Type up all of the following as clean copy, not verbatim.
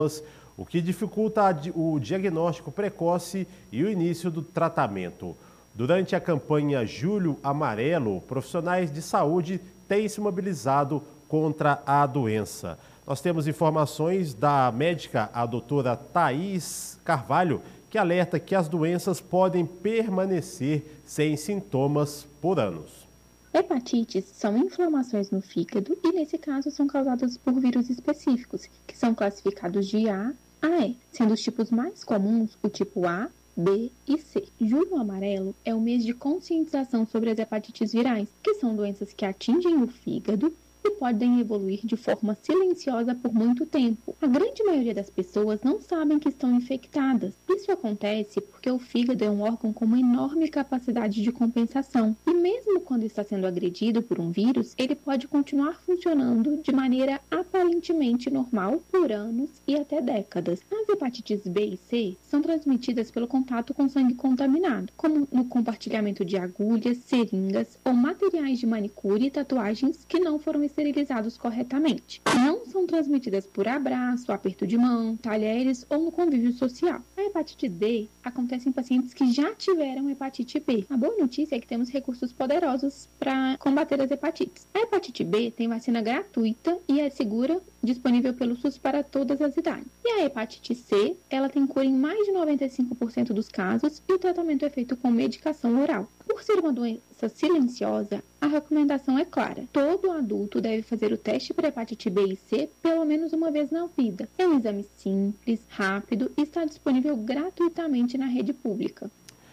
o que dificulta o diagnóstico precoce e o início do tratamento. Durante a campanha Julho Amarelo, profissionais de saúde têm se mobilizado contra a doença. Nós temos informações da médica, a doutora Thaís Carvalho, que alerta que as doenças podem permanecer sem sintomas por anos. Hepatites são inflamações no fígado e, nesse caso, são causadas por vírus específicos, que são classificados de A a E, sendo os tipos mais comuns o tipo A, B e C. Julho Amarelo é o mês de conscientização sobre as hepatites virais, que são doenças que atingem o fígado e podem evoluir de forma silenciosa por muito tempo. A grande maioria das pessoas não sabem que estão infectadas. Isso acontece porque o fígado é um órgão com uma enorme capacidade de compensação. E mesmo quando está sendo agredido por um vírus, ele pode continuar funcionando de maneira aparentemente normal por anos e até décadas. As hepatites B e C são transmitidas pelo contato com sangue contaminado, como no compartilhamento de agulhas, seringas ou materiais de manicure e tatuagens que não foram esterilizados corretamente. Não são transmitidas por abraço, aperto de mão, talheres ou no convívio social. A hepatite D acontece em pacientes que já tiveram hepatite B. A boa notícia é que temos recursos poderosos para combater as hepatites. A hepatite B tem vacina gratuita e é segura, disponível pelo SUS para todas as idades. E a hepatite C, ela tem cura em mais de 95% dos casos e o tratamento é feito com medicação oral. Por ser uma doença silenciosa, a recomendação é clara. Todo adulto deve fazer o teste para hepatite B e C pelo menos uma vez na vida. É um exame simples, rápido e está disponível gratuitamente na rede pública.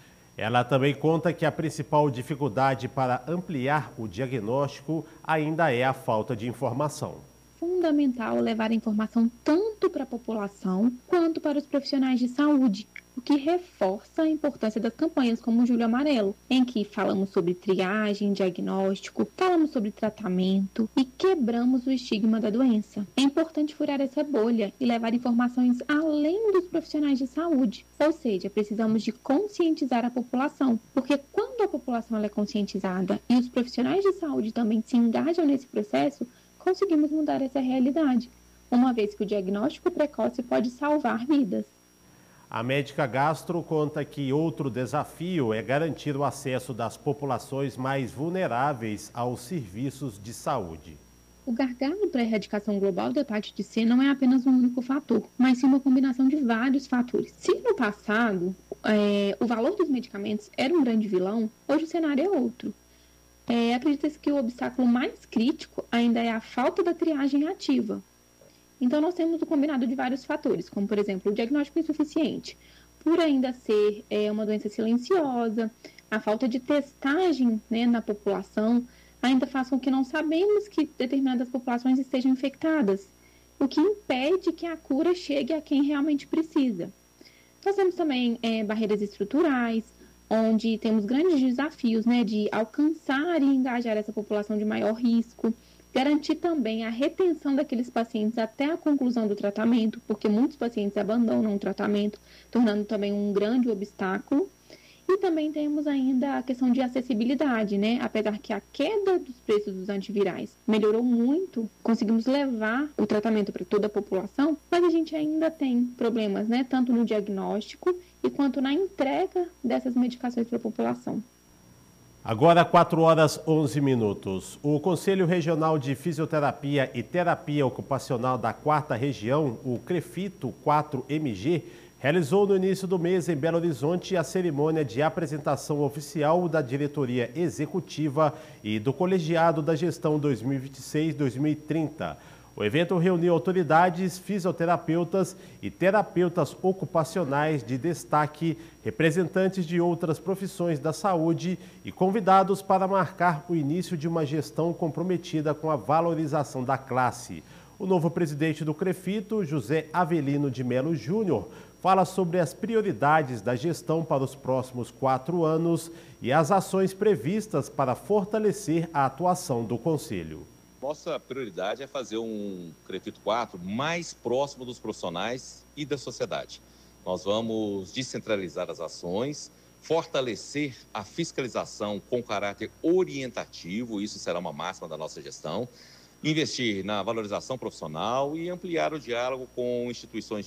Ela também conta que a principal dificuldade para ampliar o diagnóstico ainda é a falta de informação. Fundamental levar a informação tanto para a população quanto para os profissionais de saúde, o que reforça a importância das campanhas como o Julho Amarelo, em que falamos sobre triagem, diagnóstico, falamos sobre tratamento e quebramos o estigma da doença. É importante furar essa bolha e levar informações além dos profissionais de saúde, ou seja, precisamos de conscientizar a população, porque quando a população é conscientizada e os profissionais de saúde também se engajam nesse processo, conseguimos mudar essa realidade, uma vez que o diagnóstico precoce pode salvar vidas. A médica gastro conta que outro desafio é garantir o acesso das populações mais vulneráveis aos serviços de saúde. O gargalo para a erradicação global da hepatite C não é apenas um único fator, mas sim uma combinação de vários fatores. Se no passado o valor dos medicamentos era um grande vilão, hoje o cenário é outro. Acredita-se que o obstáculo mais crítico ainda é a falta da triagem ativa. Então, nós temos o combinado de vários fatores, como, por exemplo, o diagnóstico insuficiente, por ainda ser uma doença silenciosa, a falta de testagem, né, na população, ainda faz com que não sabemos que determinadas populações estejam infectadas, o que impede que a cura chegue a quem realmente precisa. Nós temos também barreiras estruturais, onde temos grandes desafios, né, de alcançar e engajar essa população de maior risco, garantir também a retenção daqueles pacientes até a conclusão do tratamento, porque muitos pacientes abandonam o tratamento, tornando também um grande obstáculo. E também temos ainda a questão de acessibilidade, né? Apesar que a queda dos preços dos antivirais melhorou muito, conseguimos levar o tratamento para toda a população, mas a gente ainda tem problemas, né? Tanto no diagnóstico e quanto na entrega dessas medicações para a população. Agora, 4h11. O Conselho Regional de Fisioterapia e Terapia Ocupacional da 4ª Região, o CREFITO 4MG, realizou no início do mês em Belo Horizonte a cerimônia de apresentação oficial da diretoria executiva e do colegiado da gestão 2026-2030. O evento reuniu autoridades, fisioterapeutas e terapeutas ocupacionais de destaque, representantes de outras profissões da saúde e convidados para marcar o início de uma gestão comprometida com a valorização da classe. O novo presidente do CREFITO, José Avelino de Melo Júnior, fala sobre as prioridades da gestão para os próximos 4 anos e as ações previstas para fortalecer a atuação do Conselho. Nossa prioridade é fazer um CREFITO 4 mais próximo dos profissionais e da sociedade. Nós vamos descentralizar as ações, fortalecer a fiscalização com caráter orientativo, isso será uma máxima da nossa gestão. investir na valorização profissional e ampliar o diálogo com instituições